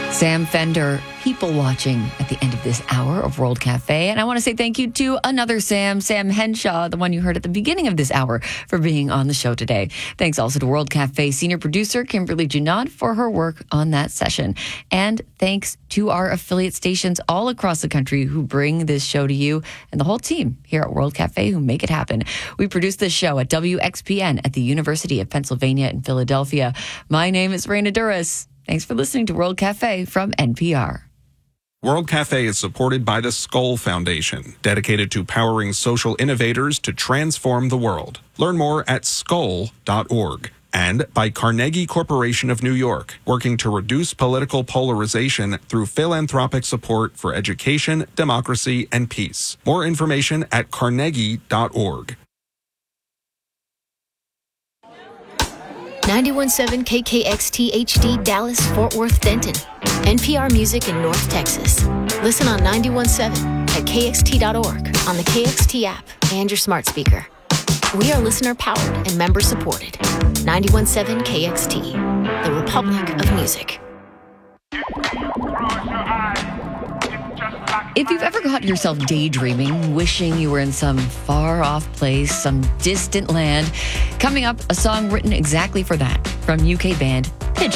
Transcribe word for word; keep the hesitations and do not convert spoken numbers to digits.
Sam Fender, people watching at the end of this hour of World Cafe. And I want to say thank you to another Sam, Sam Henshaw, the one you heard at the beginning of this hour, for being on the show today. Thanks also to World Cafe senior producer Kimberly Junod for her work on that session. And thanks to our affiliate stations all across the country who bring this show to you, and the whole team here at World Cafe who make it happen. We produce this show at W X P N at the University of Pennsylvania in Philadelphia. My name is Raina Duras. Thanks for listening to World Cafe from N P R. World Cafe is supported by the Skoll Foundation, dedicated to powering social innovators to transform the world. Learn more at skoll dot org. And by Carnegie Corporation of New York, working to reduce political polarization through philanthropic support for education, democracy, and peace. More information at carnegie dot org. ninety-one point seven K K X T H D Dallas, Fort Worth, Denton. N P R Music in North Texas. Listen on ninety-one point seven at K X T dot org, on the K X T app, and your smart speaker. We are listener-powered and member-supported. ninety-one point seven K X T, the Republic of Music. If you've ever caught yourself daydreaming, wishing you were in some far-off place, some distant land, coming up, a song written exactly for that from U K band